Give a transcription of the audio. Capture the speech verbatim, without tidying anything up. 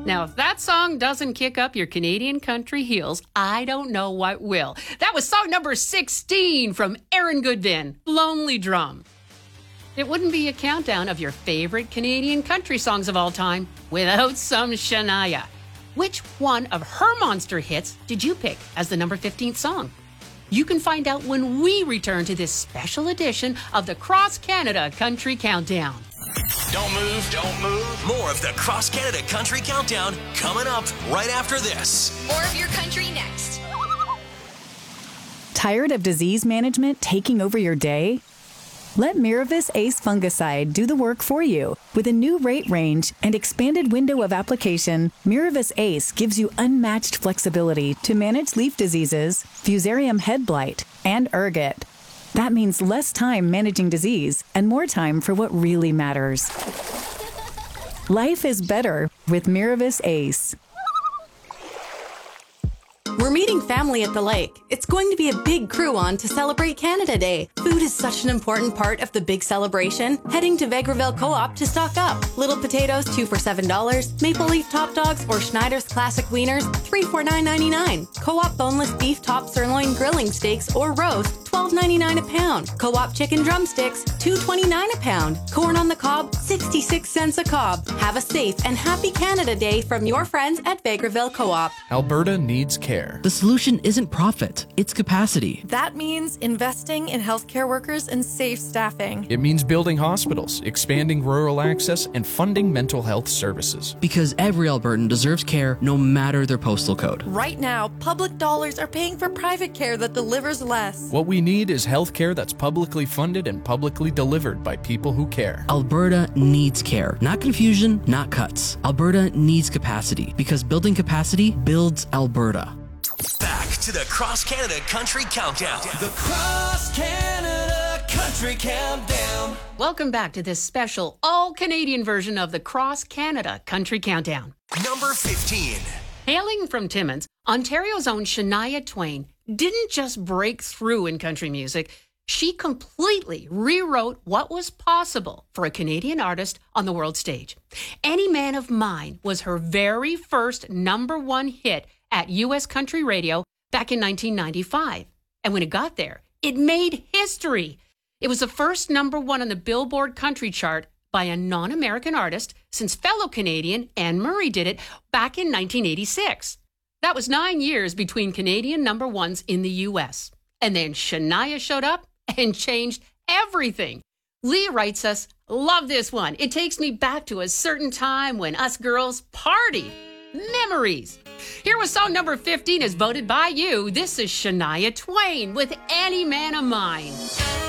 Now, if that song doesn't kick up your Canadian country heels, I don't know what will. That was song number sixteen from Aaron Goodvin, Lonely Drum. It wouldn't be a countdown of your favorite Canadian country songs of all time without some Shania. Which one of her monster hits did you pick as the number fifteenth song? You can find out when we return to this special edition of the Cross Canada Country Countdown. Don't move, don't move. More of the Cross Canada Country Countdown coming up right after this. More of your country next. Tired of disease management taking over your day? Let Miravis Ace Fungicide do the work for you. With a new rate range and expanded window of application, Miravis Ace gives you unmatched flexibility to manage leaf diseases, Fusarium head blight, and ergot. That means less time managing disease and more time for what really matters. Life is better with Miravis Ace. We're meeting family at the lake. It's going to be a big crew on to celebrate Canada Day. Food is such an important part of the big celebration. Heading to Vegreville Co-op to stock up. Little potatoes, two for seven dollars. Maple Leaf Top Dogs or Schneider's Classic Wieners, three for nine ninety-nine. Co-op boneless beef top sirloin grilling steaks or roast, twelve ninety-nine a pound. Co-op chicken drumsticks, two twenty-nine a pound. Corn on the cob, sixty-six cents a cob. Have a safe and happy Canada Day from your friends at Vegreville Co-op. Alberta needs care. The solution isn't profit, it's capacity. That means investing in healthcare workers and safe staffing. It means building hospitals, expanding rural access, and funding mental health services. Because every Albertan deserves care no matter their postal code. Right now, public dollars are paying for private care that delivers less. What we need is health care that's publicly funded and publicly delivered by people who care. Alberta needs care, not confusion, not cuts. Alberta needs capacity, because building capacity builds Alberta. Back to the Cross Canada Country Countdown. The Cross Canada Country Countdown. Welcome back to this special all-Canadian version of the Cross Canada Country Countdown. Number fifteen. Hailing from Timmins, Ontario's own Shania Twain didn't just break through in country music. She completely rewrote what was possible for a Canadian artist on the world stage. Any Man of Mine was her very first number one hit at U S Country Radio back in nineteen ninety-five. And when it got there, it made history. It was the first number one on the Billboard country chart by a non-American artist since fellow Canadian Anne Murray did it back in nineteen eighty-six. That was nine years between Canadian number ones in the U S. And then Shania showed up and changed everything. Lee writes us, love this one. It takes me back to a certain time when us girls partied. Memories. Here was song number fifteen as voted by you. This is Shania Twain with Any Man of Mine.